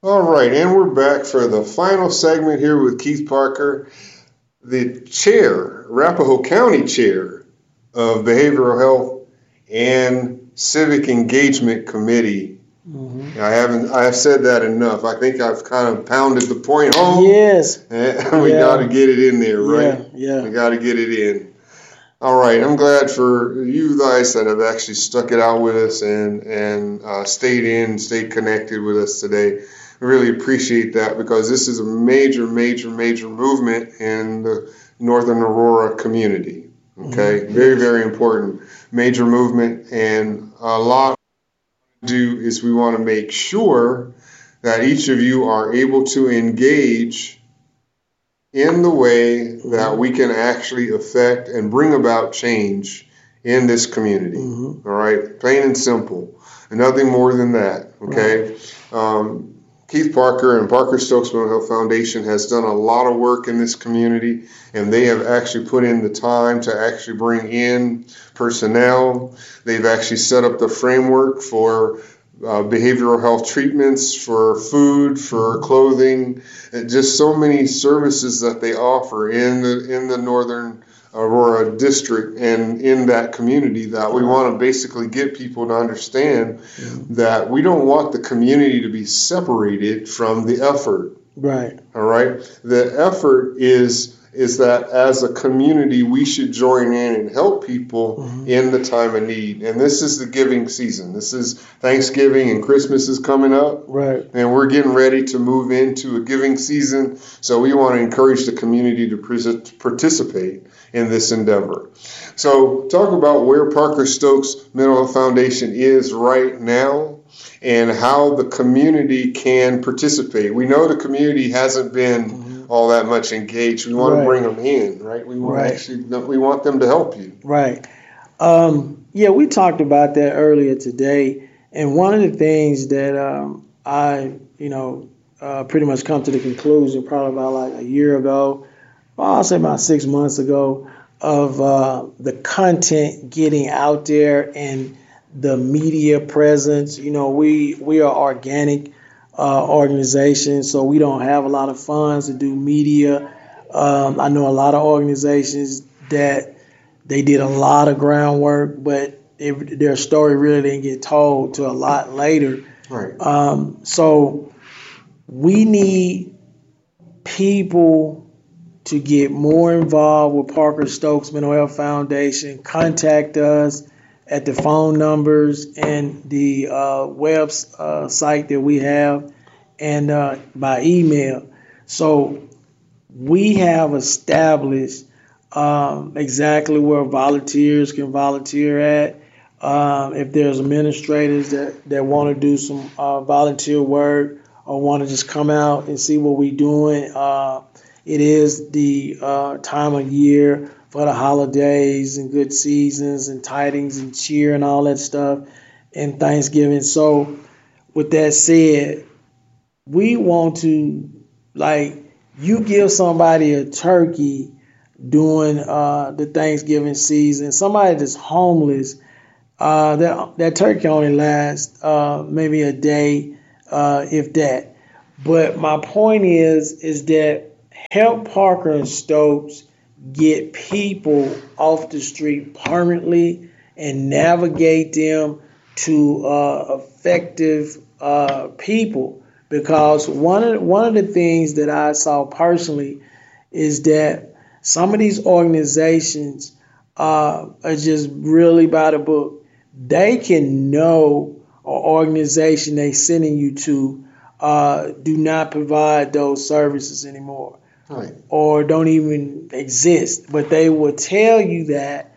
All right, and we're back for the final segment here with Keith Parker, the chair, Arapahoe County chair of Behavioral Health and Civic Engagement Committee. Mm-hmm. I have said that enough. I think I've kind of pounded the point home. Yes. And we got to get it in there, right? Yeah. We got to get it in. All right, I'm glad for you guys that have actually stuck it out with us and stayed connected with us today. I really appreciate that because this is a major movement in the Northern Aurora community. Okay, Mm-hmm. very, very important major movement, and a lot to do is we want to make sure that each of you are able to engage in the way that we can actually affect and bring about change in this community. Mm-hmm. All right, plain and simple, and nothing more than that. Okay. Right. Keith Parker and Parker Stokes Mental Health Foundation has done a lot of work in this community, and they have actually put in the time to actually bring in personnel. They've actually set up the framework for behavioral health treatments, for food, for clothing, and just so many services that they offer in the Northern Aurora district and in that community that we want to basically get people to understand that we don't want the community to be separated from the effort. Right. All right. The effort is that as a community, we should join in and help people in the time of need. And this is the giving season. This is Thanksgiving and Christmas is coming up. Right. And we're getting ready to move into a giving season. So we want to encourage the community to participate in this endeavor. So talk about where Parker Stokes Mental Health Foundation is right now and how the community can participate. We know the community hasn't been all that much engaged. We want to bring them in, right? We want we want them to help you. Right. Yeah, we talked about that earlier today, and one of the things that I, pretty much come to the conclusion probably about like a year ago, I'll say about 6 months ago, of the content getting out there and the media presence. We are organic organization, so we don't have a lot of funds to do media. I know a lot of organizations that they did a lot of groundwork, but their story really didn't get told till a lot later. Right. So we need people to get more involved with Parker Stokes Mental Health Foundation. Contact us at the phone numbers and the website that we have, and by email. So we have established exactly where volunteers can volunteer at. If there's administrators that want to do some volunteer work or want to just come out and see what we're doing, it is the time of year for the holidays and good seasons and tidings and cheer and all that stuff and Thanksgiving. So with that said, we want to, you give somebody a turkey during the Thanksgiving season, somebody that's homeless, that turkey only lasts maybe a day, if that. But my point is that help Parker and Stokes get people off the street permanently and navigate them to effective people. Because one of the things that I saw personally is that some of these organizations are just really by the book. They can know an organization they sending you to do not provide those services anymore. Right. Or don't even exist, but they will tell you that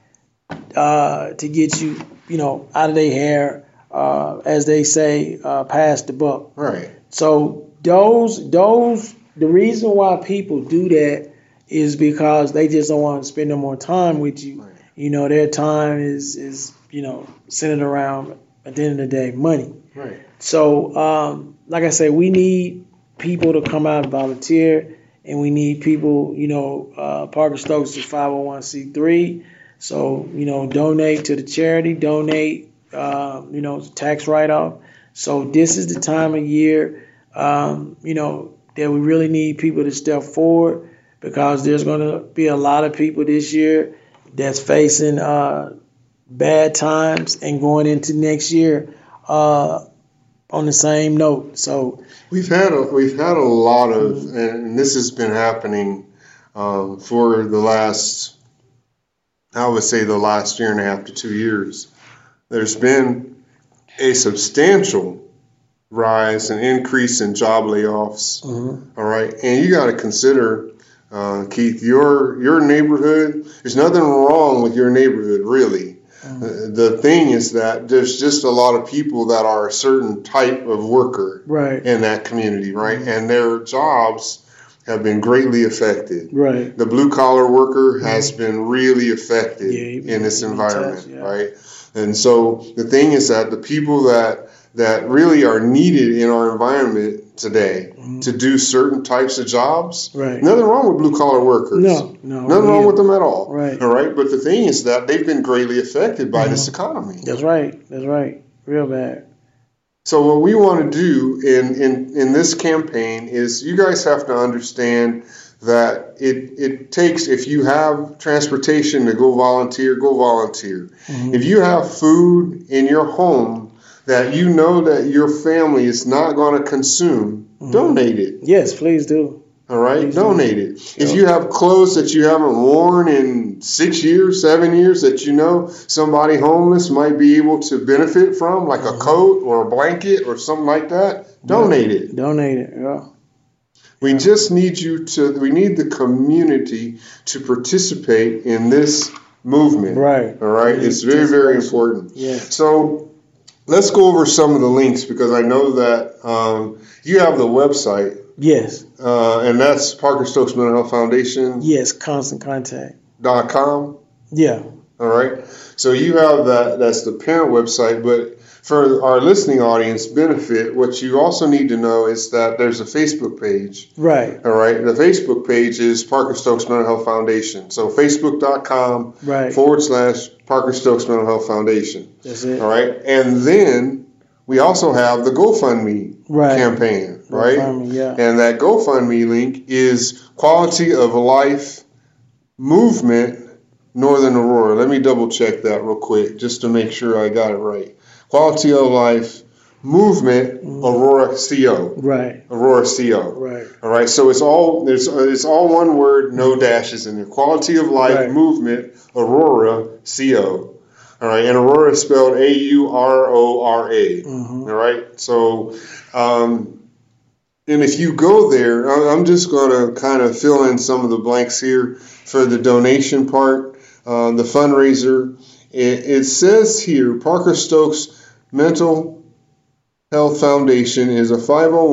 to get you, out of their hair, as they say, past the buck. Right. So the reason why people do that is because they just don't want to spend no more time with you. Right. Their time is centered around, at the end of the day, money. Right. So, like I said, we need people to come out and volunteer. And we need people, Parker Stokes is 501c3. So, donate to the charity, donate, tax write-off. So this is the time of year. that we really need people to step forward because there's going to be a lot of people this year that's facing bad times and going into next year on the same note. So we've had a lot of, and this has been happening for the last, I would say, the last year and a half to 2 years. There's been a substantial rise and increase in job layoffs. All right, and you got to consider, Keith, your neighborhood. There's nothing wrong with your neighborhood, really. The thing is that there's just a lot of people that are a certain type of worker in that community, right? And their jobs have been greatly affected. Right. The blue collar worker has been really affected in this environment, right? And so the thing is that the people that really are needed in our environment today to do certain types of jobs. Right. Nothing wrong with blue collar workers. No. Nothing wrong with them at all. Right. All right. But the thing is that they've been greatly affected by this economy. That's right. Real bad. So what we want to do in this campaign is you guys have to understand that it takes, if you have transportation to go volunteer, go volunteer. If you have food in your home that you know that your family is not going to consume, donate it. Yes, please do. All right, please donate it. If you have clothes that you haven't worn in 6 years, 7 years, that you know somebody homeless might be able to benefit from, like a coat or a blanket or something like that, donate it. Donate it, yeah. We just need we need the community to participate in this movement. Right. All right, it's very, very important. Yeah. So let's go over some of the links because I know that you have the website. Yes. And that's Parker Stokes Mental Health Foundation. Yes, ConstantContact.com. Yeah. All right. So you have that. That's the parent website. But for our listening audience benefit, what you also need to know is that there's a Facebook page. Right. All right. The Facebook page is Parker Stokes Mental Health Foundation. So Facebook.com / Parker Stokes Mental Health Foundation. That's it. All right. And then we also have the GoFundMe campaign, right? And that GoFundMe link is Quality of Life Movement Northern Aurora. Let me double check that real quick just to make sure I got it right. Quality of Life Movement Aurora CO. Right. Aurora CO. Right. All right. So it's all one word, no dashes in there. Quality of Life Movement Aurora CO. All right, and Aurora is spelled AURORA. All right, so, and if you go there, I'm just going to kind of fill in some of the blanks here for the donation part, the fundraiser. It says here, Parker Stokes Mental Health Foundation is a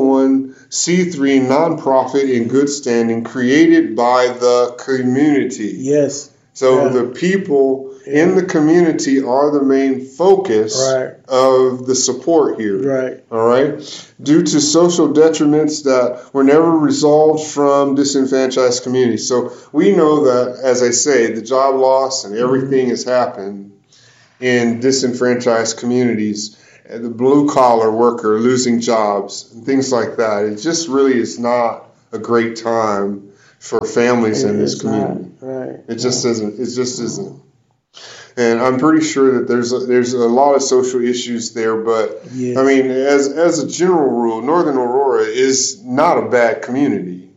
501c3 nonprofit in good standing created by the community. Yes. So the people in the community are the main focus of the support here. Right. All right. Due to social detriments that were never resolved from disenfranchised communities. So we know that, as I say, the job loss and everything has happened in disenfranchised communities. The blue collar worker losing jobs and things like that. It just really is not a great time for families in this community. It just isn't. It just isn't. And I'm pretty sure that there's a lot of social issues there, but I mean, as a general rule, Northern Aurora is not a bad community.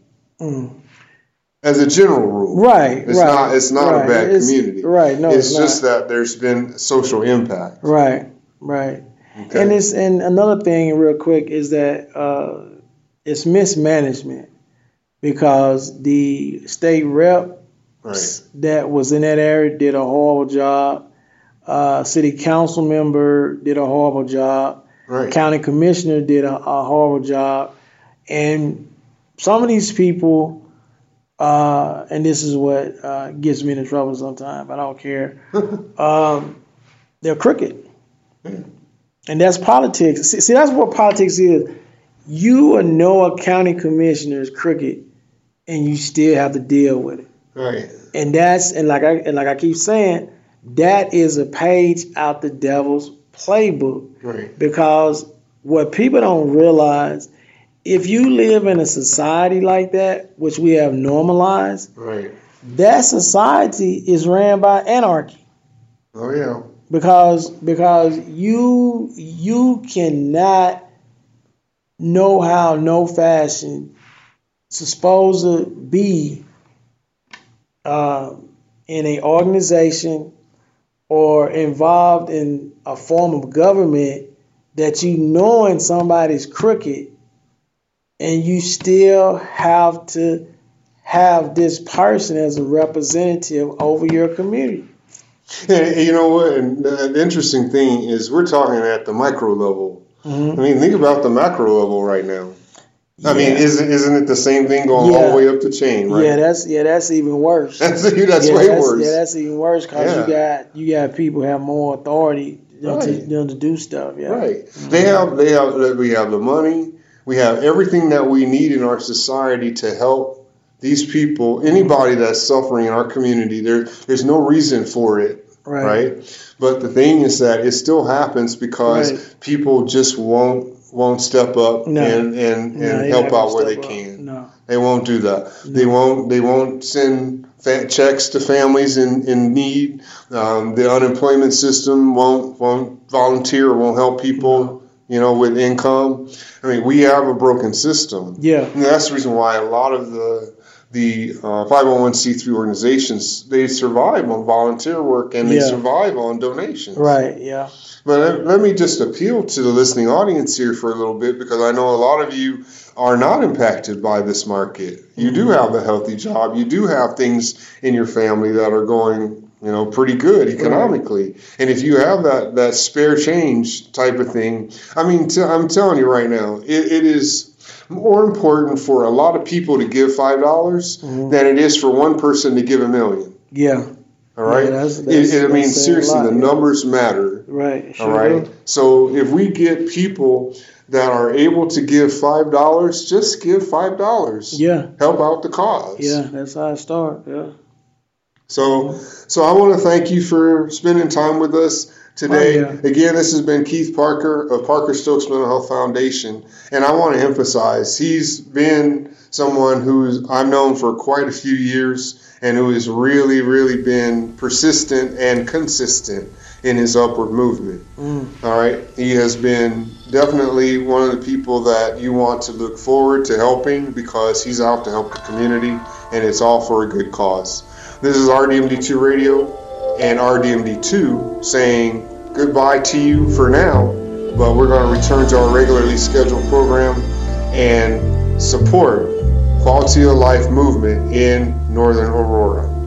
As a general rule, it's not a bad community. No, it's just that there's been social impact. Right. Okay. And another thing, real quick, is that it's mismanagement because the state rep that was in that area did a horrible job. City council member did a horrible job. County commissioner did a horrible job. And some of these people, and this is what gets me into trouble sometimes, I don't care, they're crooked. And that's politics. See, that's what politics is. You know a county commissioner is crooked, and you still have to deal with it. Right. And like I keep saying, that is a page out the devil's playbook. Right. Because what people don't realize if you live in a society like that, which we have normalized, Right. that society is ran by anarchy. Oh yeah. Because you cannot know how no fashion supposed to be in a organization or involved in a form of government that you knowing somebody's crooked and you still have to have this person as a representative over your community. And you know what? And the interesting thing is we're talking at the micro level. Mm-hmm. I mean, think about the macro level right now. Yeah. I mean, isn't it the same thing going all the way up the chain, right? Yeah, that's even worse. That's way worse. Yeah, that's even worse because you got people who have more authority to do stuff. Yeah, right. Mm-hmm. We have the money. We have everything that we need in our society to help these people. Anybody that's suffering in our community, there's no reason for it, right? But the thing is that it still happens because people just won't step up and help out where they can. No. They won't do that. No. They won't send checks to families in need. The unemployment system won't volunteer or won't help people, with income. I mean, we have a broken system. Yeah. And that's the reason why a lot of the 501c3 organizations, they survive on volunteer work and they survive on donations. Right, yeah. But let me just appeal to the listening audience here for a little bit, because I know a lot of you are not impacted by this market. You do have a healthy job. You do have things in your family that are going, pretty good economically. Right. And if you have that spare change type of thing, I mean, I'm telling you right now, it is more important for a lot of people to give $5 than it is for one person to give $1 million. Yeah. All right. Yeah, seriously, the numbers matter. Right. Sure. All right. Do. So if we get people that are able to give $5, just give $5. Yeah. Help out the cause. Yeah, that's how I start. Yeah. So I want to thank you for spending time with us today. Again, this has been Keith Parker of Parker Stokes Mental Health Foundation, and I want to emphasize he's been someone who I've known for quite a few years and who has really, really been persistent and consistent in his upward movement. All right. He has been definitely one of the people that you want to look forward to helping, because he's out to help the community, and it's all for a good cause. This is RDMD2 Radio and RDMD2 saying goodbye to you for now, but we're going to return to our regularly scheduled program and support quality of life movement in Northern Aurora.